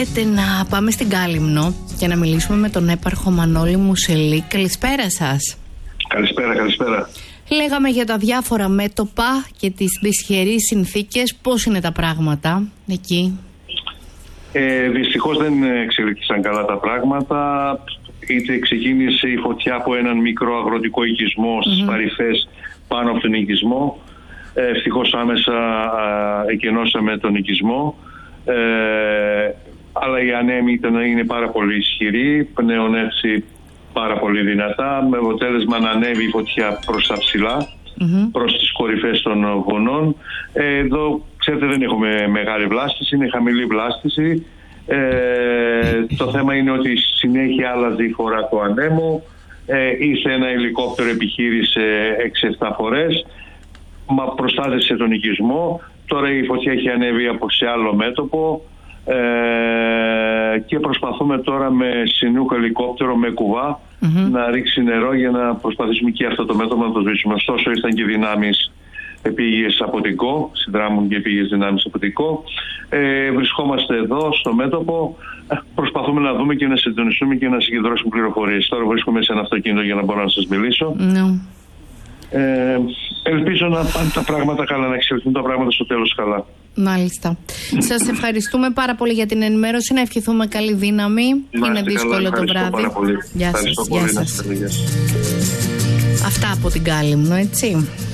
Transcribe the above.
θέλετε να πάμε στην Κάλυμνο και να μιλήσουμε με τον έπαρχο Μανώλη Μουσελή. Καλησπέρα σας. Καλησπέρα. Λέγαμε για τα διάφορα μέτωπα και τις δυσχερείς συνθήκες. Πώς είναι τα πράγματα εκεί? Δυστυχώς δεν εξελίχθησαν καλά τα πράγματα. Είτε ξεκίνησε η φωτιά από έναν μικρό αγροτικό οικισμό στις Παρυφές πάνω από τον οικισμό. Ευτυχώς άμεσα εκενώσαμε τον οικισμό. Αλλά η ανέμη είναι πάρα πολύ ισχυρή, πνέουν έτσι πάρα πολύ δυνατά, με αποτέλεσμα να ανέβει η φωτιά προς τα ψηλά, προς τις κορυφές των βουνών. Εδώ, ξέρετε, δεν έχουμε μεγάλη βλάστηση, είναι χαμηλή βλάστηση. Το θέμα είναι ότι συνέχεια άλλαζε η φορά του ανέμου. Ήρθε ένα ελικόπτερο, επιχείρησε 6-7 φορές, μα προστάτευσε τον οικισμό. Τώρα η φωτιά έχει ανέβει σε άλλο μέτωπο και προσπαθούμε τώρα με συνούχο ελικόπτερο, με κουβά, να ρίξει νερό για να προσπαθήσουμε και αυτό το μέτωπο να το σβήσουμε. Ωστόσο ήρθαν και δυνάμεις επίγειες από την ΚΟ, συνδράμουν και επίγειες δυνάμεις από την ΚΟ. Βρισκόμαστε εδώ στο μέτωπο, προσπαθούμε να δούμε και να συντονιστούμε και να συγκεντρώσουμε πληροφορίες. Τώρα βρίσκομαι σε ένα αυτοκίνητο για να μπορώ να σας μιλήσω. Ελπίζω να πάνε τα πράγματα καλά, να εξελιχθούν τα πράγματα στο τέλος καλά. Μάλιστα. Σας ευχαριστούμε πάρα πολύ για την ενημέρωση. Να ευχηθούμε καλή δύναμη. Είναι δύσκολο το βράδυ. Γεια σας. Αυτά από την Κάλυμνο, έτσι.